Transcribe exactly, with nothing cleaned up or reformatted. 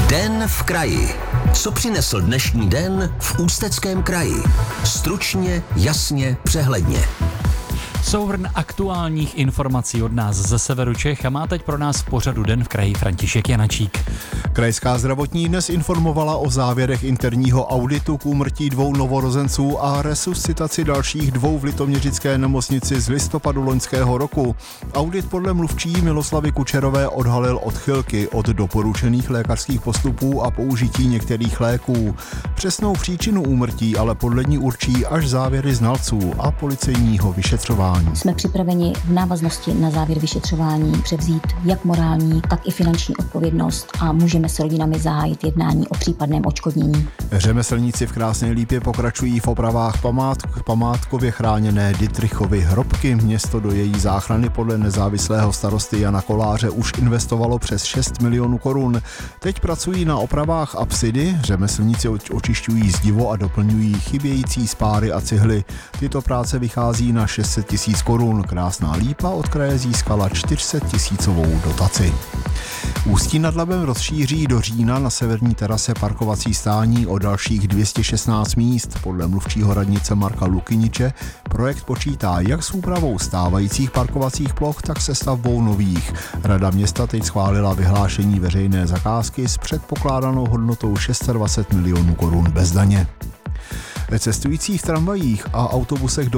Den v kraji. Co přinesl dnešní den v Ústeckém kraji? Stručně, jasně, přehledně. Souhrn aktuálních informací od nás ze severu Čech a má teď pro nás v pořadu Den v kraji František Janačík. Krajská zdravotní dnes informovala o závěrech interního auditu k úmrtí dvou novorozenců a resuscitaci dalších dvou v litoměřické nemocnici z listopadu loňského roku. Audit podle mluvčí Miloslavy Kučerové odhalil odchylky od doporučených lékařských postupů a použití některých léků. Přesnou příčinu úmrtí ale podle ní určí až závěry znalců a policejního vyšetřování. Jsme připraveni v návaznosti na závěr vyšetřování převzít jak morální, tak i finanční odpovědnost a můžeme s rodinami zahájit jednání o případném odškodnění. Řemeslníci v Krásné Lípě pokračují v opravách památk, památkově chráněné Dittrichovy hrobky. Město do její záchrany podle nezávislého starosty Jana Koláře už investovalo přes šest milionů korun. Teď pracují na opravách apsidy, řemeslníci očišťují zdivo a doplňují chybějící spáry a cihly. Tyto práce vychází na šest set tisíc korun. Krásná Lípa od kraje získala čtyři sta tisícovou dotaci. Ústí nad Labem rozšíří do října na severní terase parkovací stání o dalších dvě stě šestnáct míst. Podle mluvčího radnice Marka Lukyniče projekt počítá jak s úpravou stávajících parkovacích ploch, tak se stavbou nových. Rada města teď schválila vyhlášení veřejné zakázky s předpokládanou hodnotou dvacet šest milionů korun bez daně. Cestující v tramvajích a autobusech do